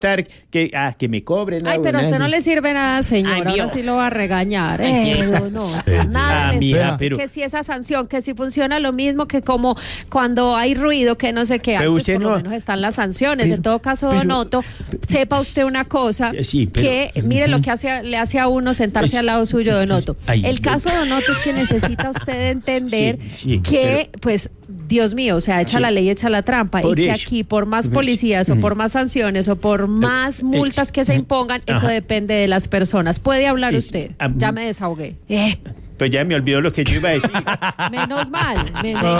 que me cobren. Ay, pero a usted no le sirve nada, señor. Ahora sí lo va a regañar. No, nada le sirve. Pero... Que si esa sanción, que si funciona lo mismo que como cuando hay ruido, que no sé qué. Antes usted por lo menos están las sanciones. En todo caso, Don Otto, sepa usted una cosa, que mire lo que le hace a uno sentarse al lado suyo, Don Otto. El caso de Don Otto es que necesita usted entender que, pues, Dios mío, o sea, echa la ley, echa la trampa. Y que aquí, por más policías o por más sanciones o por más multas que se impongan, eso depende de las personas. ¿Puede hablar usted? Ya me desahogué. Pues ya me olvidó lo que yo iba a decir. Menos mal.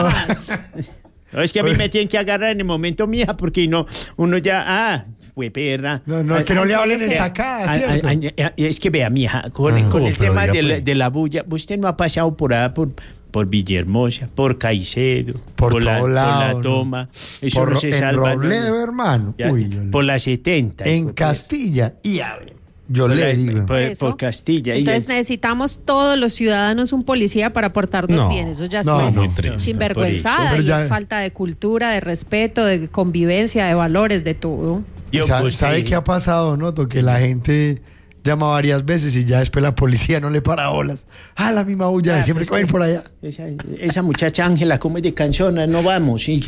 No, es que a mí me tienen que agarrar en el momento, mija, porque uno ya... fue perra. No, es que no le hablen en tacada, ¿cierto? Es que vea, mija, con el tema de la bulla, usted no ha pasado por allá por Villahermosa, por Caicedo, por la Toma, eso no se salva. En Robledo, hermano. Por la 70. En Castilla, y a ver, yo le digo. Por Castilla. Entonces necesitamos todos los ciudadanos un policía para portarnos bien. Eso ya es sinvergüenzada y es falta de cultura, de respeto, de convivencia, de valores, de todo. ¿Sabe qué ha pasado, Noto? Que la gente llama varias veces y ya después la policía no le para bolas. La misma bulla de siempre que va a ir por allá. Esa muchacha Ángela, como es de canzona, no vamos, y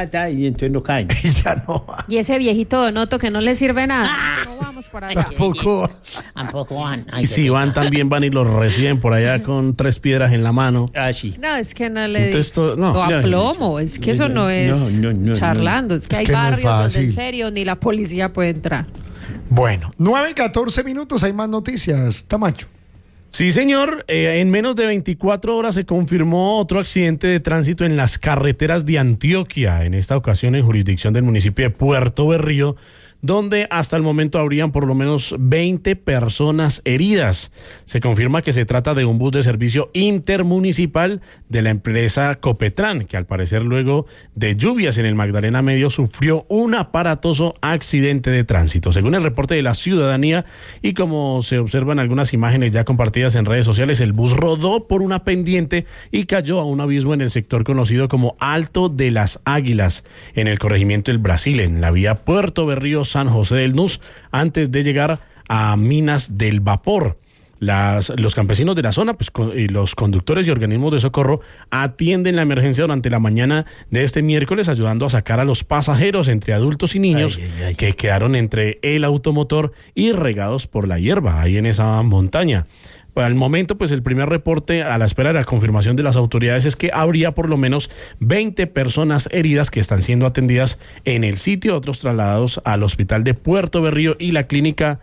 y entonces no caen. Ya no va. Y ese viejito Donoto que no le sirve nada. No vamos por allá. Tampoco van. Y si van, también van y los reciben por allá con 3 piedras en la mano. Sí. No, es que no le no a plomo, es que eso no es charlando, es que hay barrios donde en serio ni la policía puede entrar. Bueno, 9:14 minutos, hay más noticias, Tamacho. Sí, señor, en menos de 24 horas se confirmó otro accidente de tránsito en las carreteras de Antioquia, en esta ocasión en jurisdicción del municipio de Puerto Berrío, donde hasta el momento habrían por lo menos 20 personas heridas. Se confirma que se trata de un bus de servicio intermunicipal de la empresa Copetran, que al parecer luego de lluvias en el Magdalena Medio sufrió un aparatoso accidente de tránsito. Según el reporte de la ciudadanía y como se observan algunas imágenes ya compartidas en redes sociales, el bus rodó por una pendiente y cayó a un abismo en el sector conocido como Alto de las Águilas, en el corregimiento del Brasil, en la vía Puerto Berrío San José del Nus, antes de llegar a Minas del Vapor. Los campesinos de la zona, y los conductores y organismos de socorro atienden la emergencia durante la mañana de este miércoles, ayudando a sacar a los pasajeros, entre adultos y niños, que quedaron entre el automotor y regados por la hierba ahí en esa montaña. Al momento, el primer reporte a la espera de la confirmación de las autoridades es que habría por lo menos 20 personas heridas que están siendo atendidas en el sitio, otros trasladados al hospital de Puerto Berrío y la clínica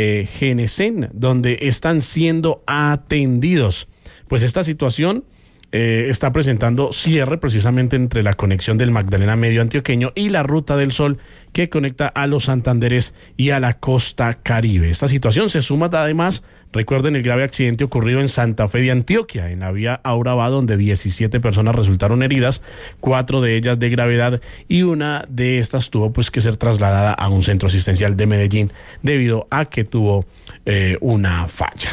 Genesen, donde están siendo atendidos. Pues esta situación está presentando cierre precisamente entre la conexión del Magdalena Medio antioqueño y la Ruta del Sol, que conecta a los Santanderes y a la costa Caribe. Esta situación se suma además, recuerden el grave accidente ocurrido en Santa Fe de Antioquia, en la vía Aurabá, donde 17 personas resultaron heridas, 4 de ellas de gravedad, y una de estas tuvo que ser trasladada a un centro asistencial de Medellín debido a que tuvo una falla.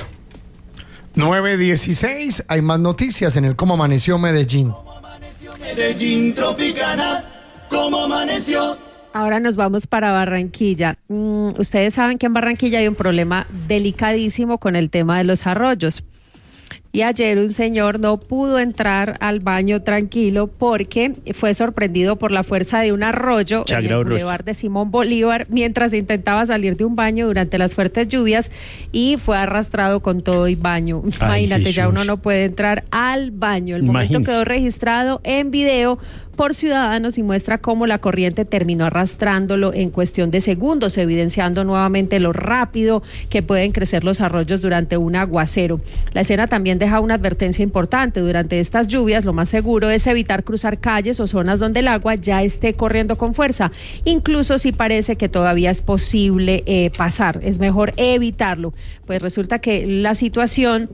9:16, hay más noticias en el Cómo Amaneció Medellín. Medellín Tropicana, ¿cómo amaneció? Ahora nos vamos para Barranquilla. Ustedes saben que en Barranquilla hay un problema delicadísimo con el tema de los arroyos. Y ayer un señor no pudo entrar al baño tranquilo porque fue sorprendido por la fuerza de un arroyo en el bulevar de Simón Bolívar mientras intentaba salir de un baño durante las fuertes lluvias y fue arrastrado con todo y baño. Imagínate, ya uno no puede entrar al baño. El momento quedó registrado en video por ciudadanos y muestra cómo la corriente terminó arrastrándolo en cuestión de segundos, evidenciando nuevamente lo rápido que pueden crecer los arroyos durante un aguacero. La escena también deja una advertencia importante. Durante estas lluvias, lo más seguro es evitar cruzar calles o zonas donde el agua ya esté corriendo con fuerza. Incluso si parece que todavía es posible pasar, es mejor evitarlo. Pues resulta que la situación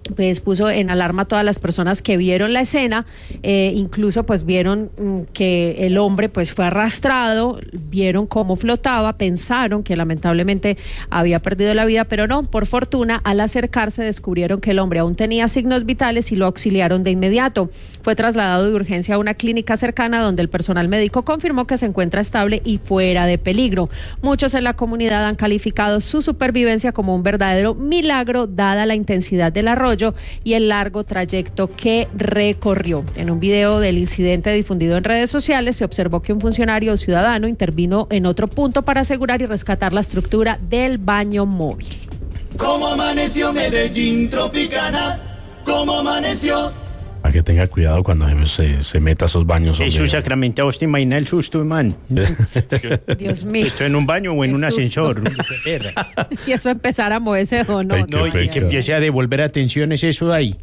pues puso en alarma a todas las personas que vieron la escena, incluso pues vieron que el hombre pues fue arrastrado, vieron cómo flotaba, pensaron que lamentablemente había perdido la vida, pero no, por fortuna al acercarse descubrieron que el hombre aún tenía signos vitales y lo auxiliaron de inmediato. Fue trasladado de urgencia a una clínica cercana donde el personal médico confirmó que se encuentra estable y fuera de peligro. Muchos en la comunidad han calificado su supervivencia como un verdadero milagro dada la intensidad del arroyo y el largo trayecto que recorrió. En un video del incidente difundido en redes sociales se observó que un funcionario ciudadano intervino en otro punto para asegurar y rescatar la estructura del baño móvil. ¿Cómo amaneció Medellín Tropicana? ¿Cómo amaneció? Para que tenga cuidado cuando se meta a esos baños. Eso Sacramento, ¿usted imagina el susto, man? Dios mío. ¿Esto en un baño o en un ascensor? Y eso empezar a moverse o no. No, y que empiece a devolver atenciones eso ahí.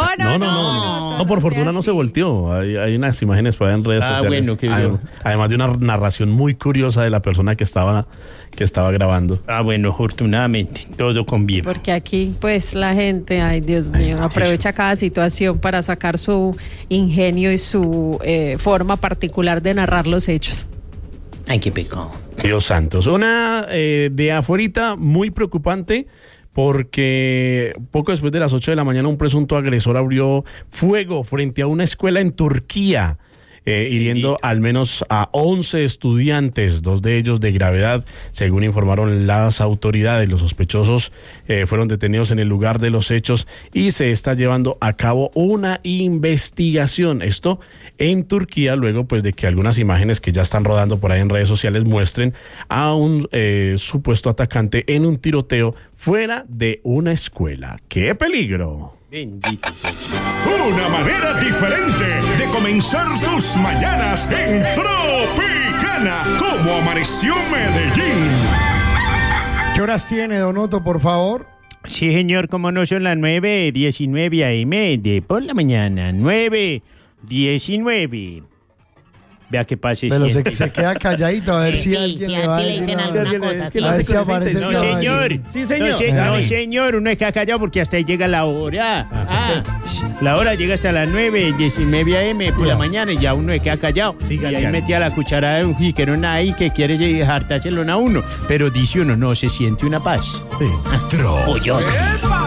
No, por fortuna no se volteó. Hay unas imágenes por ahí en redes sociales. Bueno, qué bien. Además de una narración muy curiosa de la persona que estaba grabando. Bueno, afortunadamente, todo con bien. Porque aquí, pues, la gente, ay, Dios mío, aprovecha cada situación para sacar su ingenio y su forma particular de narrar los hechos. Ay, qué pecado. Dios santos. Una de afuerita muy preocupante, porque poco después de las 8 de la mañana un presunto agresor abrió fuego frente a una escuela en Turquía, hiriendo al menos a 11 estudiantes, 2 de ellos de gravedad, según informaron las autoridades. Los sospechosos fueron detenidos en el lugar de los hechos y se está llevando a cabo una investigación. Esto en Turquía, luego pues de que algunas imágenes que ya están rodando por ahí en redes sociales muestren a un supuesto atacante en un tiroteo fuera de una escuela. ¡Qué peligro! Bendito. Una manera diferente de comenzar tus mañanas en Tropicana. ¿Cómo amaneció Medellín? ¿Qué horas tiene, Don Otto, por favor? Sí, señor, como no son las 9:19 a.m. de por la mañana. 9:19. Vea qué pase. Pero se queda calladito a ver si alguien le va a decir dicen alguna cosa. A ver si aparece. No, señor. Sí, señor. No, señor, uno está callado porque hasta ahí llega la hora. La hora llega hasta las 9:19 a.m. por la mañana y ya uno se queda callado. Y ahí metía la cucharada de un jiquerón ahí que quiere hartárselo a uno. Pero dice uno, no, se siente una paz. Sí. Tropicana.